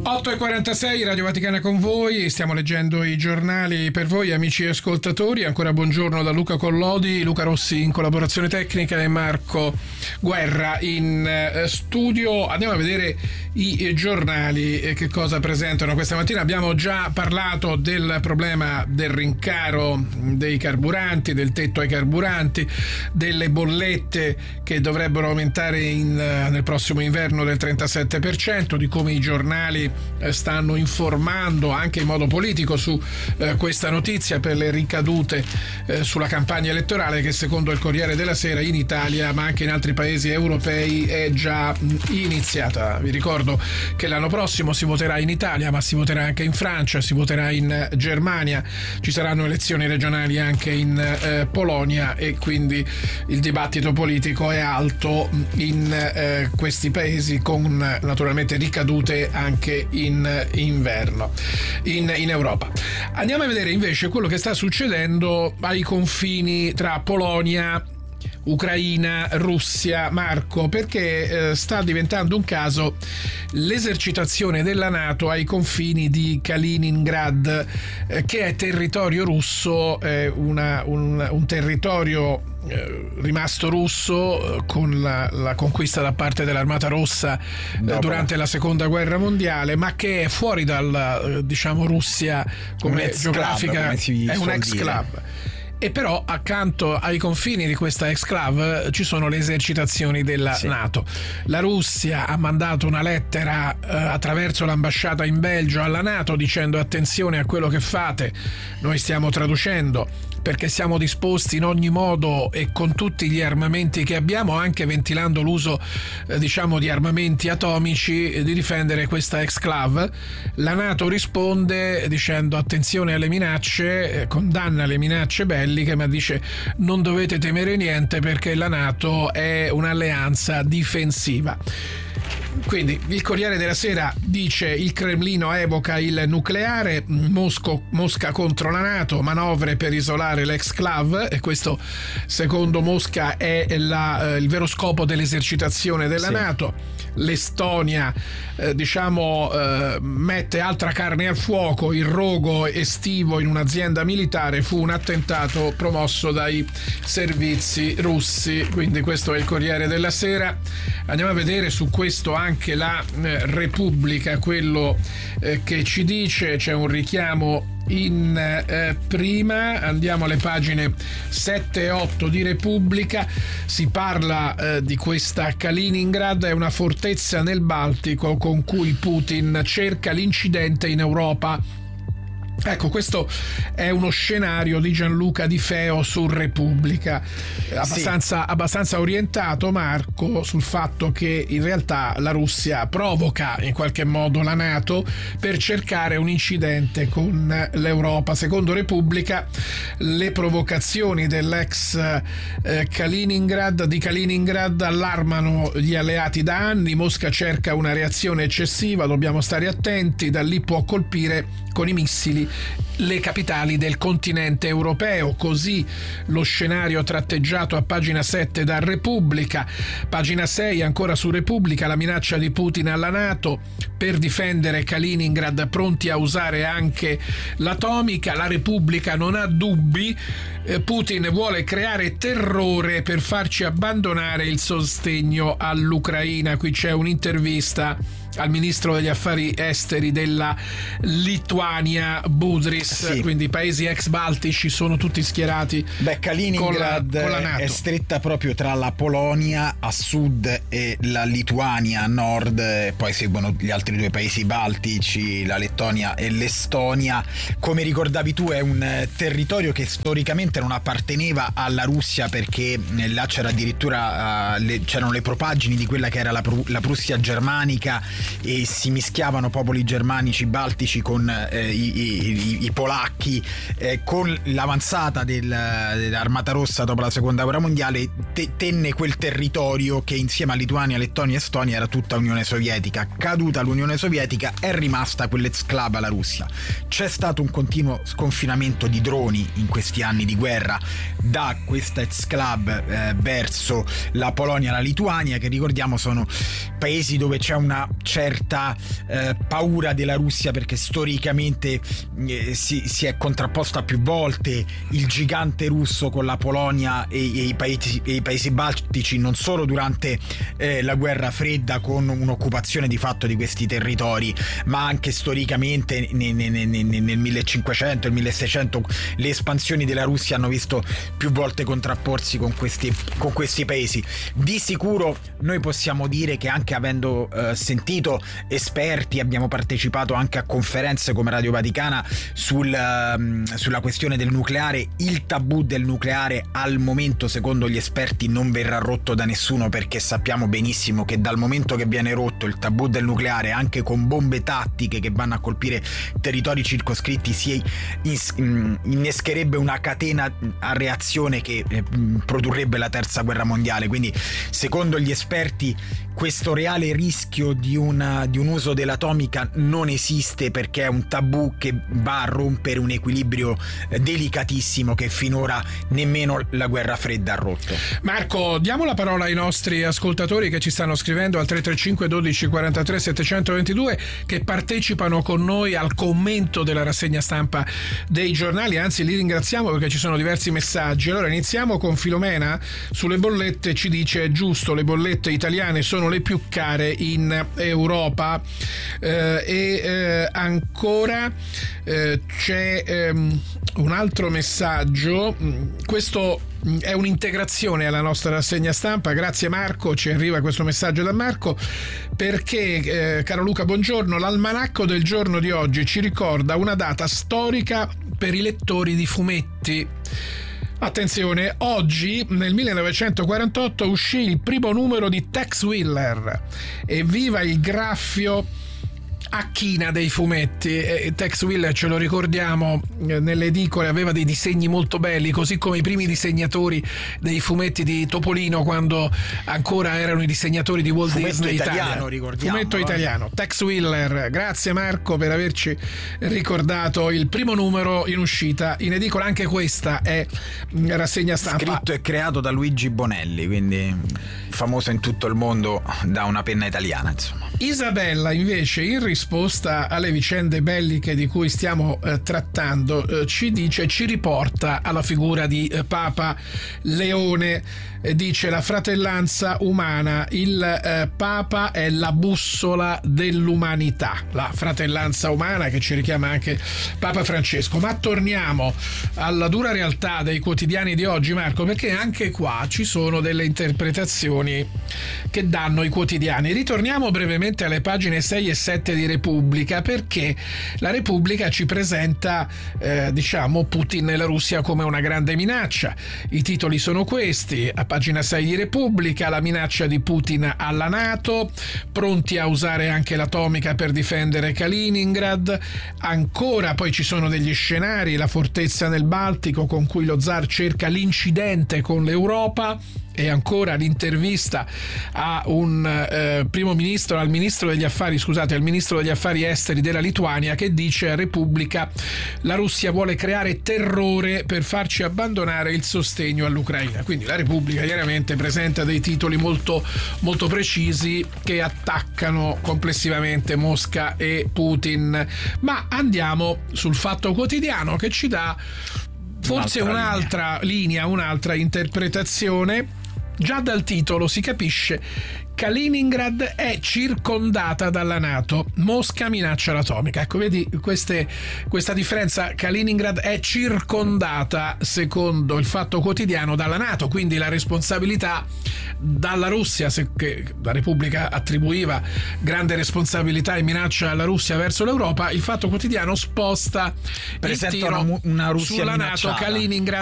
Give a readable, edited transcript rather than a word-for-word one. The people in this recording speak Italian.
8:46, Radio Vaticana con voi, stiamo leggendo i giornali per voi amici ascoltatori. Ancora buongiorno da Luca Collodi, Luca Rossi in collaborazione tecnica e Marco Guerra in studio. Andiamo a vedere i giornali e che cosa presentano questa mattina. Abbiamo già parlato del problema del rincaro dei carburanti, del tetto ai carburanti, delle bollette che dovrebbero aumentare nel prossimo inverno del 37%, di come i giornali stanno informando anche in modo politico su questa notizia per le ricadute sulla campagna elettorale che secondo il Corriere della Sera in Italia ma anche in altri paesi europei è già iniziata. Vi ricordo che l'anno prossimo si voterà in Italia ma si voterà anche in Francia, si voterà in Germania, ci saranno elezioni regionali anche in Polonia e quindi il dibattito politico è alto in questi paesi con naturalmente ricadute anche in inverno in Europa. Andiamo a vedere invece quello che sta succedendo ai confini tra Polonia, Ucraina, Russia, Marco, perché sta diventando un caso l'esercitazione della NATO ai confini di Kaliningrad, che è territorio russo, un territorio rimasto russo con la conquista da parte dell'Armata Rossa durante la Seconda Guerra Mondiale, ma che è fuori dalla Russia come geografica, è un ex-club. E però accanto ai confini di questa exclave ci sono le esercitazioni della NATO. La Russia ha mandato una lettera attraverso l'ambasciata in Belgio alla NATO dicendo: attenzione a quello che fate, noi stiamo traducendo, perché siamo disposti in ogni modo e con tutti gli armamenti che abbiamo, anche ventilando l'uso di armamenti atomici, di difendere questa exclave. La NATO risponde dicendo attenzione alle minacce, condanna le minacce belliche, ma dice non dovete temere niente perché la NATO è un'alleanza difensiva. Quindi il Corriere della Sera dice: il Cremlino evoca il nucleare, Mosca contro la NATO, manovre per isolare l'exclave, e questo secondo Mosca è il vero scopo dell'esercitazione della NATO. L'Estonia mette altra carne al fuoco, il rogo estivo in un'azienda militare fu un attentato promosso dai servizi russi. Quindi questo è il Corriere della Sera. Andiamo a vedere su questo anche la Repubblica, quello che ci dice. C'è un richiamo in prima, andiamo alle pagine 7 e 8 di Repubblica. Si parla di questa Kaliningrad, è una fortezza nel Baltico con cui Putin cerca l'incidente in Europa. Ecco, questo è uno scenario di Gianluca Di Feo su Repubblica, abbastanza orientato, Marco, sul fatto che in realtà la Russia provoca in qualche modo la NATO per cercare un incidente con l'Europa. Secondo Repubblica, le provocazioni dell'ex di Kaliningrad allarmano gli alleati da anni. Mosca cerca una reazione eccessiva, dobbiamo stare attenti, da lì può colpire con i missili le capitali del continente europeo. Così lo scenario tratteggiato a pagina 7 da Repubblica. Pagina 6 ancora su Repubblica, la minaccia di Putin alla NATO per difendere Kaliningrad, pronti a usare anche l'atomica. La Repubblica non ha dubbi, Putin vuole creare terrore per farci abbandonare il sostegno all'Ucraina. Qui c'è un'intervista al ministro degli affari esteri della Lituania, Budris. Quindi i paesi ex baltici sono tutti schierati. Kaliningrad con la NATO. È stretta proprio tra la Polonia a sud e la Lituania a nord, e poi seguono gli altri due paesi baltici, la Lettonia e l'Estonia. Come ricordavi tu, è un territorio che storicamente non apparteneva alla Russia, perché là c'era addirittura c'erano le propagini di quella che era la Prussia germanica, e si mischiavano popoli germanici baltici con i polacchi. Con l'avanzata dell'Armata Rossa dopo la Seconda Guerra Mondiale tenne quel territorio che insieme a Lituania, Lettonia e Estonia era tutta Unione Sovietica. Caduta l'Unione Sovietica è rimasta quell'exclave alla Russia. C'è stato un continuo sconfinamento di droni in questi anni di guerra da questa exclave verso la Polonia e la Lituania, che ricordiamo sono paesi dove c'è certa paura della Russia, perché storicamente si è contrapposta più volte il gigante russo con la Polonia e i paesi baltici, non solo durante la guerra fredda con un'occupazione di fatto di questi territori, ma anche storicamente nel 1500 e 1600 le espansioni della Russia hanno visto più volte contrapporsi con questi paesi. Di sicuro noi possiamo dire che, anche avendo sentito esperti, abbiamo partecipato anche a conferenze come Radio Vaticana sulla questione del nucleare, il tabù del nucleare al momento, secondo gli esperti, non verrà rotto da nessuno, perché sappiamo benissimo che dal momento che viene rotto il tabù del nucleare, anche con bombe tattiche che vanno a colpire territori circoscritti, si innescherebbe una catena a reazione che produrrebbe la terza guerra mondiale. Quindi, secondo gli esperti, questo reale rischio di un uso dell'atomica non esiste, perché è un tabù che va a rompere un equilibrio delicatissimo che finora nemmeno la guerra fredda ha rotto. Marco, diamo la parola ai nostri ascoltatori che ci stanno scrivendo al 335 12 43 722, che partecipano con noi al commento della rassegna stampa dei giornali, anzi li ringraziamo perché ci sono diversi messaggi. Allora iniziamo con Filomena. Sulle bollette ci dice: giusto, le bollette italiane sono le più care in Europa. Ancora c'è un altro messaggio. Questo è un'integrazione alla nostra rassegna stampa. Grazie Marco, ci arriva questo messaggio da Marco, perché caro Luca, buongiorno, l'almanacco del giorno di oggi ci ricorda una data storica per i lettori di fumetti. Attenzione, oggi nel 1948 uscì il primo numero di Tex Willer. Evviva il graffio a china dei fumetti. Tex Willer, ce lo ricordiamo, nelle edicole aveva dei disegni molto belli, così come i primi disegnatori dei fumetti di Topolino, quando ancora erano i disegnatori di Walt Disney Italia. Fumetto italiano. Tex Willer. Grazie Marco per averci ricordato il primo numero in uscita in edicola. Anche questa è rassegna stampa, scritto e creato da Luigi Bonelli, quindi famoso in tutto il mondo da una penna italiana, insomma. Isabella invece, in risposta alle vicende belliche di cui stiamo trattando, ci riporta alla figura di Papa Leone. Dice: la fratellanza umana, il Papa è la bussola dell'umanità. La fratellanza umana, che ci richiama anche Papa Francesco. Ma torniamo alla dura realtà dei quotidiani di oggi, Marco, perché anche qua ci sono delle interpretazioni che danno i quotidiani. Ritorniamo brevemente alle pagine 6 e 7 di Repubblica, perché la Repubblica ci presenta Putin e la Russia come una grande minaccia. I titoli sono questi: a pagina 6 di Repubblica, la minaccia di Putin alla NATO, pronti a usare anche l'atomica per difendere Kaliningrad. Ancora poi ci sono degli scenari: la fortezza nel Baltico con cui lo zar cerca l'incidente con l'Europa. E ancora l'intervista a al ministro degli affari esteri della Lituania, che dice a Repubblica: la Russia vuole creare terrore per farci abbandonare il sostegno all'Ucraina. Quindi la Repubblica chiaramente presenta dei titoli molto, molto precisi che attaccano complessivamente Mosca e Putin. Ma andiamo sul Fatto Quotidiano, che ci dà forse un'altra linea, un'altra interpretazione. Già dal titolo si capisce: Kaliningrad è circondata dalla NATO, Mosca minaccia l'atomica. Ecco, vedi questa differenza: Kaliningrad è circondata, secondo il Fatto Quotidiano, dalla NATO, quindi la responsabilità dalla Russia, che la Repubblica attribuiva grande responsabilità e minaccia alla Russia verso l'Europa, il Fatto Quotidiano sposta il tiro una Russia sulla minacciata. NATO. Kaliningrad